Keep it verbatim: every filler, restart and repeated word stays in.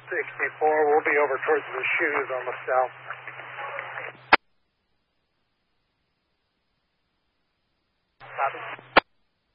sixty-four, we'll be over towards the shoes on the south. Copy.